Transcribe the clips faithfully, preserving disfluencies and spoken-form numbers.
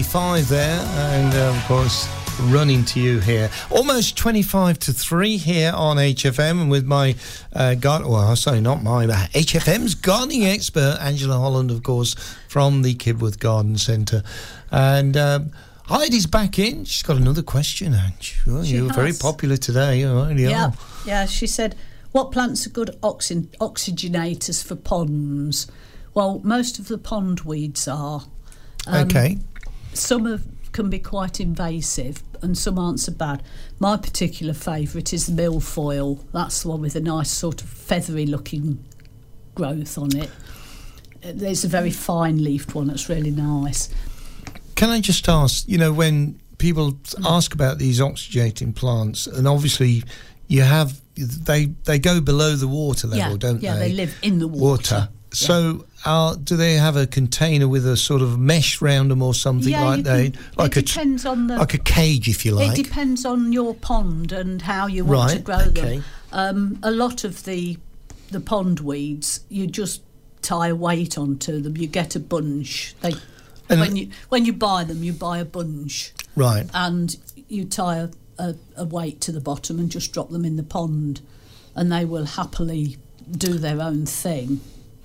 twenty-five there, and uh, of course, running to you here. Almost twenty-five to three here on H F M, and with my uh, garden, well, sorry, not my, but H F M's gardening expert, Angela Holland, of course, from the Kidworth Garden Centre. And um, Heidi's back in. She's got another question, Ange. Well, she you're has. very popular today. You really yeah, are. yeah. She said, "What plants are good oxy- oxygenators for ponds?" Well, most of the pond weeds are. Um, okay. Some of, can be quite invasive and some aren't so bad. My particular favourite is the milfoil. That's the one with a nice sort of feathery looking growth on it. There's a very fine leafed one that's really nice. Can I just ask, you know, when people mm. ask about these oxygenating plants, and obviously you have, they they go below the water level, yeah, don't yeah, they? Yeah, they live in the water. water. So, uh, do they have a container with a sort of mesh round them or something yeah, like that? Can, like it a depends on the, like a cage, if you like. It depends on your pond and how you want right, to grow okay. them. Um, a lot of the the pond weeds, you just tie a weight onto them. You get a bunch. They and when you when you buy them, you buy a bunch. Right. And you tie a, a, a weight to the bottom and just drop them in the pond, and they will happily do their own thing.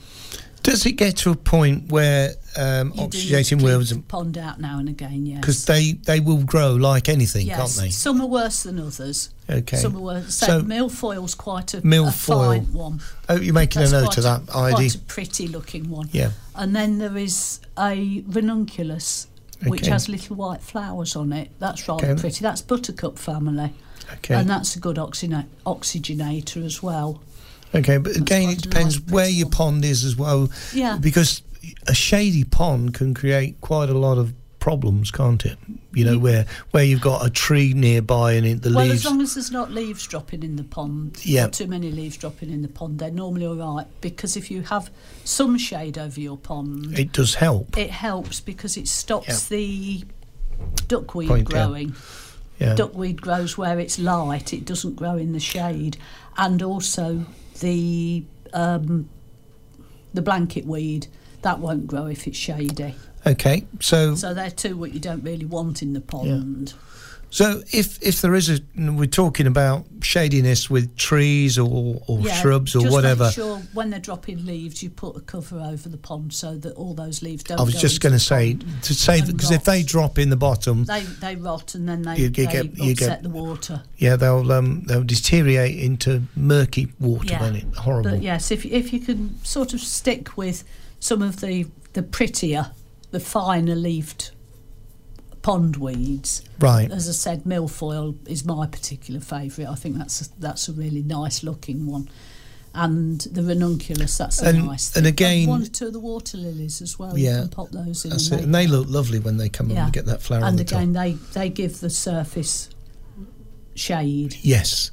Does it get to a point where um, oxygenating worms and pond out now and again? Yes, because they, they will grow like anything, yes. can't they? Some are worse than others. Okay. Some are worse. So, so milfoil's quite a, milfoil. a fine one. Oh, you're making That's a note of that, Heidi. Quite a pretty looking one. Yeah. And then there is a ranunculus, okay. which has little white flowers on it. That's rather okay. pretty. That's buttercup family. Okay. And that's a good oxygen- oxygenator as well. Okay, but again, it depends where your pond is as well. Yeah. Because a shady pond can create quite a lot of problems, can't it? You know, you, where where you've got a tree nearby and it, the well, leaves... Well, as long as there's not leaves dropping in the pond, yeah. or too many leaves dropping in the pond, they're normally all right. Because if you have some shade over your pond... It does help. It helps because it stops yeah. the duckweed Point growing. Yeah. Duckweed grows where it's light. It doesn't grow in the shade. And also... The um, the blanket weed, that won't grow if it's shady. Okay, so... So they're two what you don't really want in the pond. Yeah. So if, if there is a... We're talking about shadiness with trees or, or yeah, shrubs or just whatever... make sure when they're dropping leaves, you put a cover over the pond so that all those leaves don't I was go just going to say, to save... Because if they drop in the bottom... They they rot and then they, you, you they get, you upset get, the water. Yeah, they'll um, they'll deteriorate into murky water, yeah. won't it? Horrible. But yes, if, if you can sort of stick with some of the, the prettier, the finer leafed pond weeds. Right. As I said, milfoil is my particular favourite. I think that's a, that's a really nice looking one. And the ranunculus, that's a and, nice thing. And again... And one or two of the water lilies as well. Yeah. You can pop those in. That's and, it. they, and they look lovely when they come yeah. and get that flower and on the again, top. they, they give the surface shade. Yes.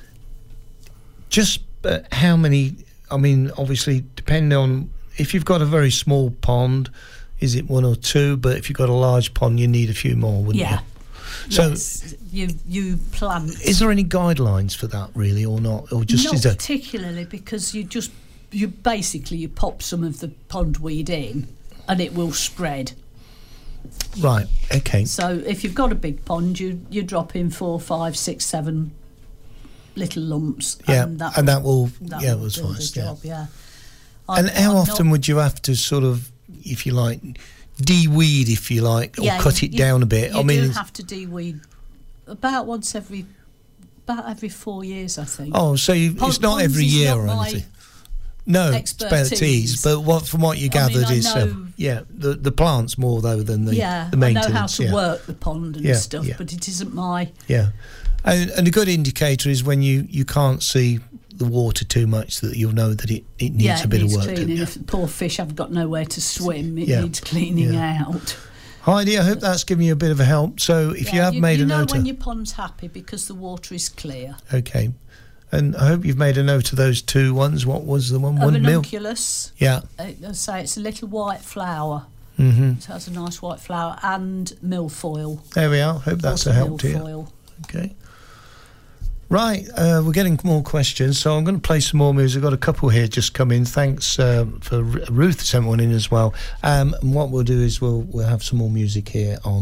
Just uh, how many... I mean, obviously, depending on... If you've got a very small pond... Is it one or two? But if you've got a large pond, you need a few more, wouldn't yeah. you? So, yes. you you plant. Is there any guidelines for that, really, or not, or just not is there... particularly because you just you basically you pop some of the pondweed in, and it will spread. Right. Okay. So if you've got a big pond, you you drop in four, five, six, seven little lumps. Yeah, and that and will, that will that yeah, will was do nice. the Yeah. job, yeah. And I'm, how I'm often not, would you have to sort of, if you like, de-weed, if you like, or yeah, cut you, it down a bit? You I mean, do have to de-weed about once every, about every four years, I think. Oh, so you, Pond, it's not every is year not or my anything. No, expertise. expertise. But what from what you gathered I mean, is, I know, uh, yeah, the the plants more though than the yeah, the maintenance. I know how to yeah. work the pond and yeah, stuff, yeah. but it isn't my. Yeah, and, and a good indicator is when you, you can't see the water too much, that you'll know that it, it needs yeah, a bit it needs of work. Cleaning. Yeah. If the poor fish have got nowhere to swim, it yeah. needs cleaning yeah. out. Heidi, I hope that's given you a bit of a help. So if yeah, you have you, made you a know note, when of, your pond's happy because the water is clear. Okay, and I hope you've made a note of those two ones. What was the one? A One mil. ranunculus. Yeah. I say it's a little white flower. Mm-hmm. It has a nice white flower, and milfoil. There we are. Hope that's a help to you. Okay. Right, uh, we're getting more questions, so I'm going to play some more music. I've got a couple here just come in. Thanks uh, for Ruth sent one in as well. Um, and what we'll do is we'll we'll have some more music here on